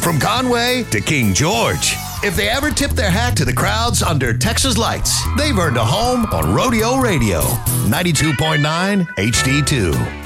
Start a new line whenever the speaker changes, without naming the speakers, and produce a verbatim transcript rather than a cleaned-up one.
From Conway to King George. If they ever tip their hat to the crowds under Texas lights, they've earned a home on Rodeo Radio. ninety-two point nine H D two.